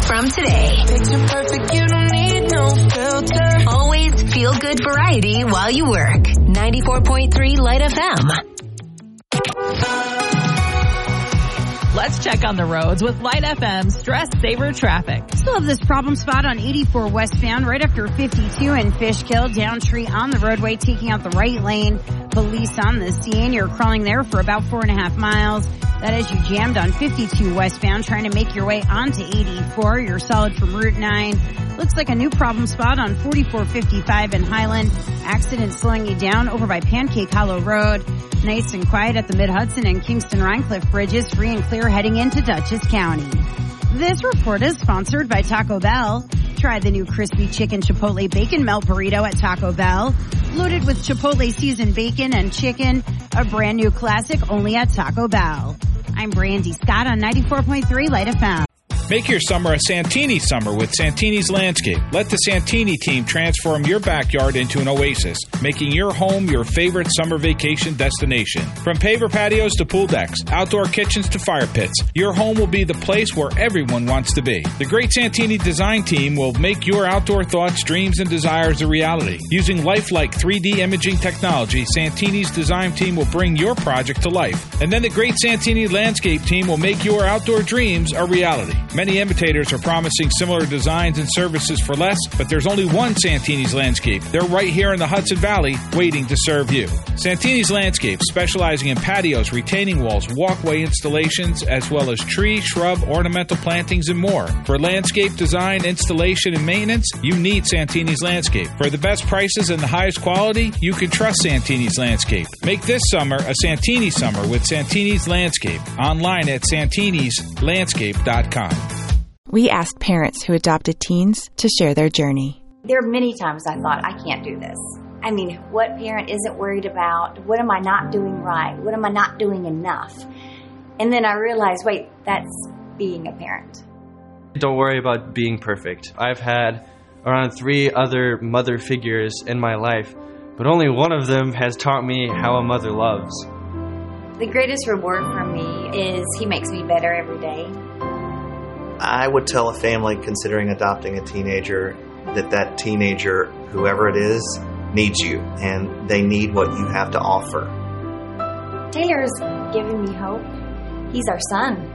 from today. Picture perfect, you don't need no filter. Always feel good variety while you work. 94.3 Light FM. Let's check on the roads with Light FM Stress Saver Traffic. Still have this problem spot on 84 westbound right after 52 in Fishkill. Down tree on the roadway taking out the right lane. Police on the scene. You're crawling there for about 4.5 miles. That is, you jammed on 52 westbound trying to make your way onto 84. You're solid from Route 9. Looks like a new problem spot on 4455 in Highland. Accident slowing you down over by Pancake Hollow Road. Nice and quiet at the Mid-Hudson and Kingston-Rhinecliff bridges, free and clear heading into Dutchess County. This report is sponsored by Taco Bell. Try the new crispy chicken Chipotle bacon melt burrito at Taco Bell. Loaded with Chipotle seasoned bacon and chicken, a brand new classic only at Taco Bell. I'm Brandy Scott on 94.3 Light FM. Make your summer a Santini summer with Santini's Landscape. Let the Santini team transform your backyard into an oasis, making your home your favorite summer vacation destination. From paver patios to pool decks, outdoor kitchens to fire pits, your home will be the place where everyone wants to be. The great Santini design team will make your outdoor thoughts, dreams, and desires a reality. Using lifelike 3D imaging technology, Santini's design team will bring your project to life. And then the great Santini Landscape team will make your outdoor dreams a reality. Many imitators are promising similar designs and services for less, but there's only one Santini's Landscape. They're right here in the Hudson Valley, waiting to serve you. Santini's Landscape, specializing in patios, retaining walls, walkway installations, as well as tree, shrub, ornamental plantings, and more. For landscape design, installation, and maintenance, you need Santini's Landscape. For the best prices and the highest quality, you can trust Santini's Landscape. Make this summer a Santini summer with Santini's Landscape. Online at santinislandscape.com. We asked parents who adopted teens to share their journey. There are many times I thought, I can't do this. I mean, what parent isn't worried about, what am I not doing right? What am I not doing enough? And then I realized, wait, that's being a parent. Don't worry about being perfect. I've had around 3 other mother figures in my life, but only one of them has taught me how a mother loves. The greatest reward for me is he makes me better every day. I would tell a family considering adopting a teenager that teenager, whoever it is, needs you, and they need what you have to offer. Taylor's giving me hope. He's our son.